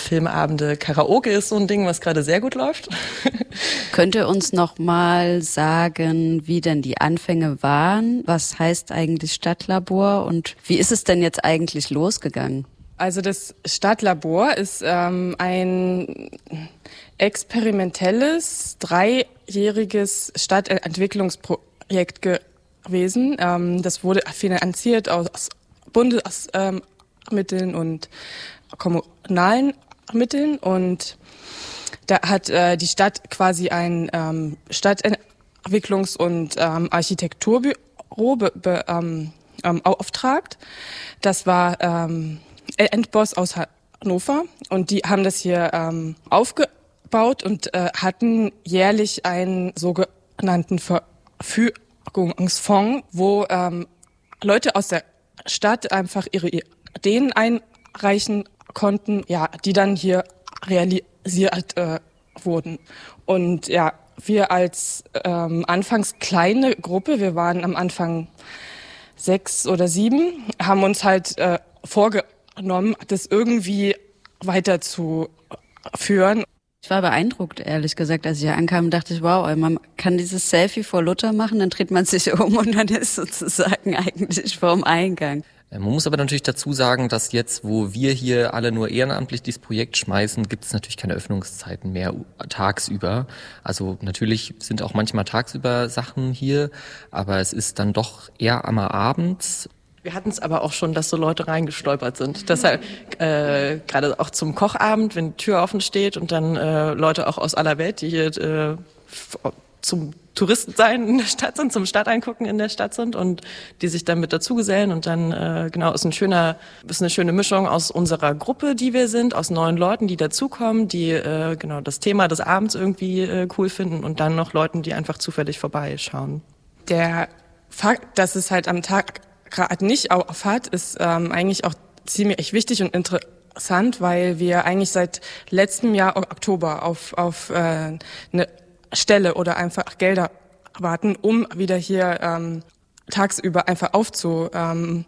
Filmabende. Karaoke ist so ein Ding, was gerade sehr gut läuft. Könnt ihr uns noch mal sagen, wie denn die Anfänge waren? Was heißt eigentlich Stadtlabor und wie ist es denn jetzt eigentlich losgegangen? Also das Stadtlabor ist ein experimentelles, 3-jähriges Stadtentwicklungsprojekt gewesen. Das wurde finanziert aus Bundesmitteln und kommunalen Mitteln und da hat die Stadt quasi ein Stadtentwicklungs- und Architekturbüro beauftragt. Das war Endboss aus Hannover und die haben das hier aufgebaut und hatten jährlich einen sogenannten Verfügungsfonds, wo Leute aus der Stadt einfach ihre Ideen einreichen konnten, ja, die dann hier realisiert wurden. Und ja, wir als anfangs kleine Gruppe, wir waren am Anfang 6 oder 7, haben uns halt vorgenommen, das irgendwie weiterzuführen. Ich war beeindruckt, ehrlich gesagt, als ich hier ankam, dachte ich, wow, man kann dieses Selfie vor Luther machen, dann dreht man sich um und dann ist sozusagen eigentlich vorm Eingang. Man muss aber natürlich dazu sagen, dass jetzt, wo wir hier alle nur ehrenamtlich dieses Projekt schmeißen, gibt es natürlich keine Öffnungszeiten mehr tagsüber. Also natürlich sind auch manchmal tagsüber Sachen hier, aber es ist dann doch eher am Abend. Wir hatten es aber auch schon, dass so Leute reingestolpert sind. Deshalb gerade auch zum Kochabend, wenn die Tür offen steht und dann Leute auch aus aller Welt, die hier zum Touristensein in der Stadt sind, zum Stadteingucken in der Stadt sind und die sich dann mit dazugesellen und dann genau ist eine schöne Mischung aus unserer Gruppe, die wir sind, aus neuen Leuten, die dazukommen, die genau das Thema des Abends irgendwie cool finden und dann noch Leuten, die einfach zufällig vorbeischauen. Der Fakt, dass es halt am Tag gerade nicht auf hat, ist eigentlich auch ziemlich wichtig und interessant, weil wir eigentlich seit letztem Jahr Oktober auf eine Stelle oder einfach Gelder warten, um wieder hier tagsüber einfach aufzuhaben.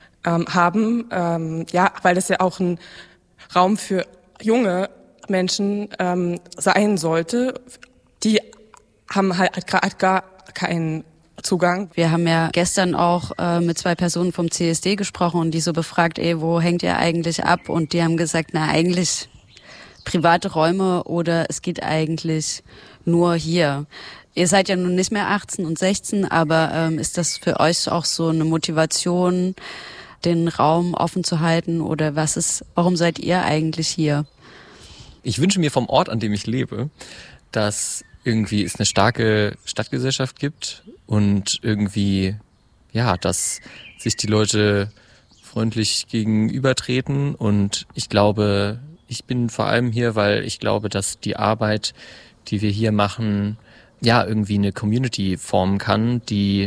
Ja, weil das ja auch ein Raum für junge Menschen sein sollte. Die haben halt gerade gar keinen Zugang. Wir haben ja gestern auch mit 2 Personen vom CSD gesprochen und die so befragt, wo hängt ihr eigentlich ab? Und die haben gesagt, na eigentlich private Räume oder es geht eigentlich nur hier. Ihr seid ja nun nicht mehr 18 und 16, aber ist das für euch auch so eine Motivation, den Raum offen zu halten oder warum seid ihr eigentlich hier? Ich wünsche mir vom Ort, an dem ich lebe, dass irgendwie es eine starke Stadtgesellschaft gibt und irgendwie, ja, dass sich die Leute freundlich gegenübertreten und ich glaube, ich bin vor allem hier, weil ich glaube, dass die Arbeit, die wir hier machen, ja, irgendwie eine Community formen kann, die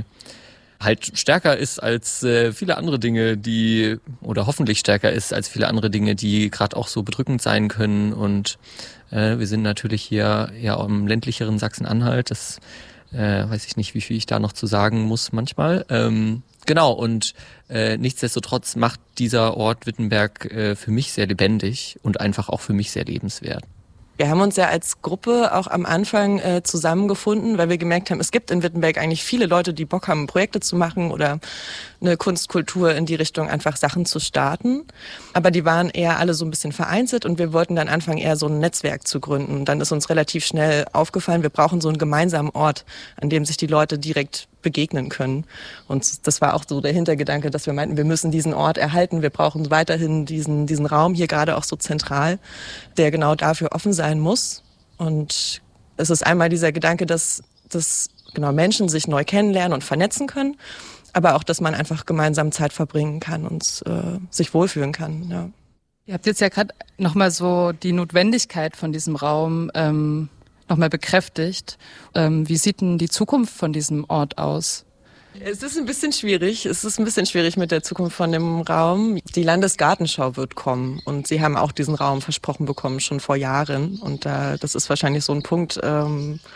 halt stärker ist als viele andere Dinge, oder hoffentlich stärker ist als viele andere Dinge, die gerade auch so bedrückend sein können. Und wir sind natürlich hier ja im ländlicheren Sachsen-Anhalt. Das weiß ich nicht, wie viel ich da noch zu sagen muss manchmal. Genau, und nichtsdestotrotz macht dieser Ort Wittenberg für mich sehr lebendig und einfach auch für mich sehr lebenswert. Wir haben uns ja als Gruppe auch am Anfang zusammengefunden, weil wir gemerkt haben, es gibt in Wittenberg eigentlich viele Leute, die Bock haben, Projekte zu machen oder eine Kunstkultur in die Richtung, einfach Sachen zu starten. Aber die waren eher alle so ein bisschen vereinzelt und wir wollten dann anfangen, eher so ein Netzwerk zu gründen. Und dann ist uns relativ schnell aufgefallen, wir brauchen so einen gemeinsamen Ort, an dem sich die Leute direkt begegnen können. Und das war auch so der Hintergedanke, dass wir meinten, wir müssen diesen Ort erhalten. Wir brauchen weiterhin diesen Raum hier gerade auch so zentral, der genau dafür offen sein muss. Und es ist einmal dieser Gedanke, dass genau Menschen sich neu kennenlernen und vernetzen können, aber auch, dass man einfach gemeinsam Zeit verbringen kann und sich wohlfühlen kann. Ja. Ihr habt jetzt ja gerade nochmal so die Notwendigkeit von diesem Raum nochmal bekräftigt. Wie sieht denn die Zukunft von diesem Ort aus? Es ist ein bisschen schwierig. Mit der Zukunft von dem Raum. Die Landesgartenschau wird kommen und sie haben auch diesen Raum versprochen bekommen, schon vor Jahren. Und das ist wahrscheinlich so ein Punkt,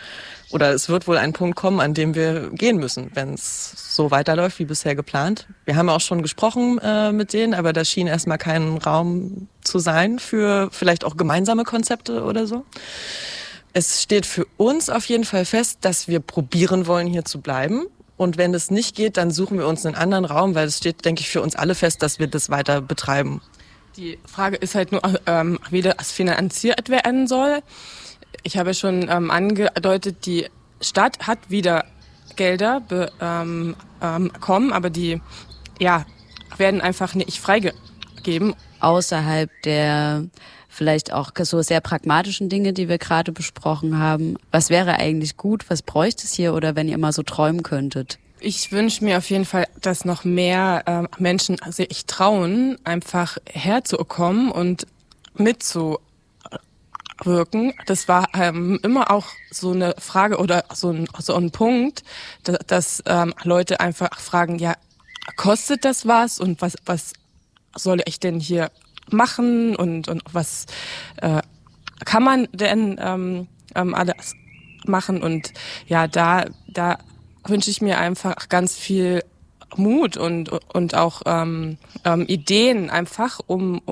oder es wird wohl ein Punkt kommen, an dem wir gehen müssen, wenn es so weiterläuft wie bisher geplant. Wir haben auch schon gesprochen mit denen, aber da schien erstmal kein Raum zu sein für vielleicht auch gemeinsame Konzepte oder so. Es steht für uns auf jeden Fall fest, dass wir probieren wollen, hier zu bleiben. Und wenn es nicht geht, dann suchen wir uns einen anderen Raum, weil es steht, denke ich, für uns alle fest, dass wir das weiter betreiben. Die Frage ist halt nur, wie das finanziert werden soll. Ich habe schon angedeutet, die Stadt hat wieder Gelder bekommen, aber die werden einfach nicht freigegeben. Außerhalb der vielleicht auch so sehr pragmatischen Dinge, die wir gerade besprochen haben. Was wäre eigentlich gut? Was bräuchte es hier? Oder wenn ihr mal so träumen könntet? Ich wünsche mir auf jeden Fall, dass noch mehr Menschen sich trauen, einfach herzukommen und mitzuwirken. Das war immer auch so eine Frage oder so ein Punkt, dass Leute einfach fragen, ja, kostet das was und was soll ich denn hier machen und was kann man denn alles machen? Und ja, da wünsche ich mir einfach ganz viel Mut und auch Ideen einfach, um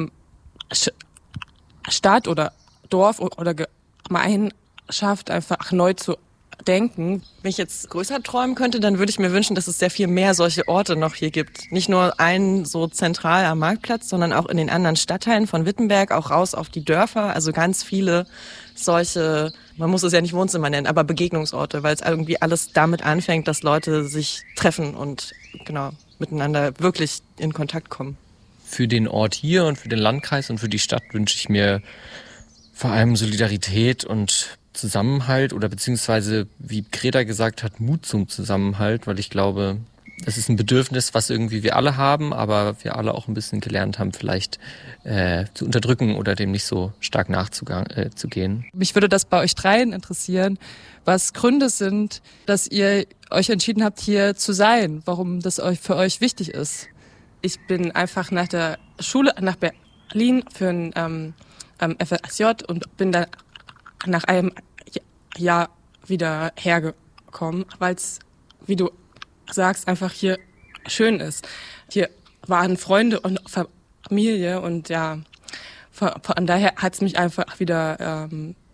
Stadt oder Dorf oder Gemeinschaft einfach neu zu denken. Wenn ich jetzt größer träumen könnte, dann würde ich mir wünschen, dass es sehr viel mehr solche Orte noch hier gibt. Nicht nur einen so zentral am Marktplatz, sondern auch in den anderen Stadtteilen von Wittenberg, auch raus auf die Dörfer. Also ganz viele solche, man muss es ja nicht Wohnzimmer nennen, aber Begegnungsorte, weil es irgendwie alles damit anfängt, dass Leute sich treffen und genau miteinander wirklich in Kontakt kommen. Für den Ort hier und für den Landkreis und für die Stadt wünsche ich mir vor allem Solidarität und Zusammenhalt oder beziehungsweise, wie Greta gesagt hat, Mut zum Zusammenhalt, weil ich glaube, es ist ein Bedürfnis, was irgendwie wir alle haben, aber wir alle auch ein bisschen gelernt haben, vielleicht zu unterdrücken oder dem nicht so stark nachzugehen. Mich würde das bei euch dreien interessieren, was Gründe sind, dass ihr euch entschieden habt, hier zu sein, warum das für euch wichtig ist. Ich bin einfach nach der Schule nach Berlin für ein FSJ und bin dann nach einem Jahr wieder hergekommen, weil es, wie du sagst, einfach hier schön ist. Hier waren Freunde und Familie und ja, von daher hat es mich einfach wieder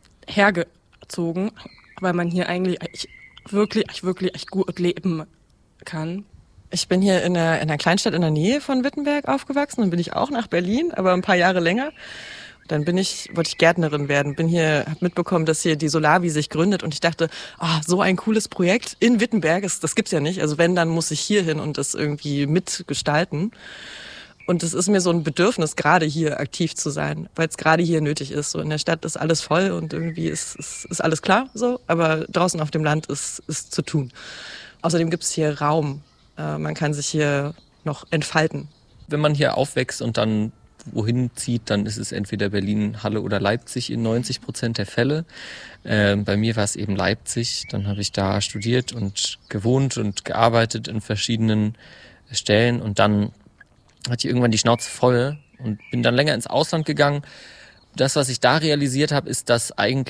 hergezogen, weil man hier eigentlich wirklich gut leben kann. Ich bin hier in einer Kleinstadt in der Nähe von Wittenberg aufgewachsen, dann bin ich auch nach Berlin, aber ein paar Jahre länger. Dann wollte ich Gärtnerin werden, hab mitbekommen, dass hier die Solavi sich gründet und ich dachte, so ein cooles Projekt in Wittenberg, das gibt's ja nicht. Also wenn, dann muss ich hier hin und das irgendwie mitgestalten. Und es ist mir so ein Bedürfnis, gerade hier aktiv zu sein, weil es gerade hier nötig ist. So in der Stadt ist alles voll und irgendwie ist alles klar, so, aber draußen auf dem Land ist zu tun. Außerdem gibt's hier Raum. Man kann sich hier noch entfalten. Wenn man hier aufwächst und dann wohin zieht, dann ist es entweder Berlin, Halle oder Leipzig in 90% der Fälle. Bei mir war es eben Leipzig. Dann habe ich da studiert und gewohnt und gearbeitet in verschiedenen Stellen. Und dann hatte ich irgendwann die Schnauze voll und bin dann länger ins Ausland gegangen. Das, was ich da realisiert habe, ist, dass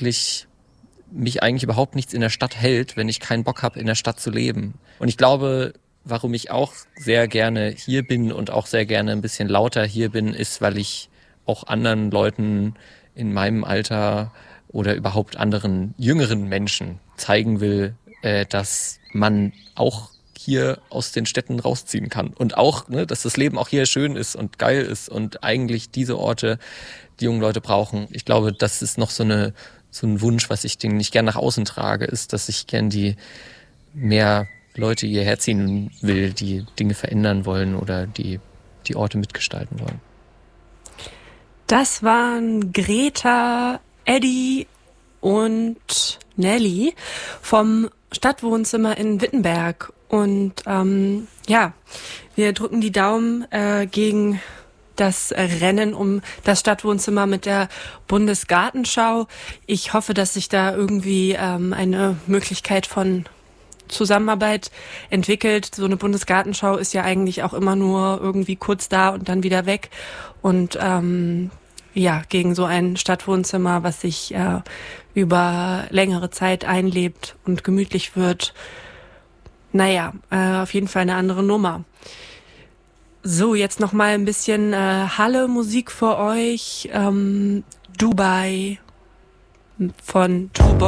mich eigentlich überhaupt nichts in der Stadt hält, wenn ich keinen Bock habe, in der Stadt zu leben. Und ich glaube, warum ich auch sehr gerne hier bin und auch sehr gerne ein bisschen lauter hier bin, ist, weil ich auch anderen Leuten in meinem Alter oder überhaupt anderen jüngeren Menschen zeigen will, dass man auch hier aus den Städten rausziehen kann. Und auch, dass das Leben auch hier schön ist und geil ist und eigentlich diese Orte die jungen Leute brauchen. Ich glaube, das ist noch so ein Wunsch, was ich nicht gern nach außen trage, ist, dass ich gern die mehr Leute hierher ziehen will, die Dinge verändern wollen oder die Orte mitgestalten wollen. Das waren Greta, Eddie und Nelly vom Stadtwohnzimmer in Wittenberg. Und wir drücken die Daumen gegen das Rennen um das Stadtwohnzimmer mit der Bundesgartenschau. Ich hoffe, dass sich da irgendwie eine Möglichkeit von Zusammenarbeit entwickelt. So eine Bundesgartenschau ist ja eigentlich auch immer nur irgendwie kurz da und dann wieder weg. Und gegen so ein Stadtwohnzimmer, was sich über längere Zeit einlebt und gemütlich wird. Naja, auf jeden Fall eine andere Nummer. So, jetzt noch mal ein bisschen Halle-Musik für euch. Dubai von Tuborg.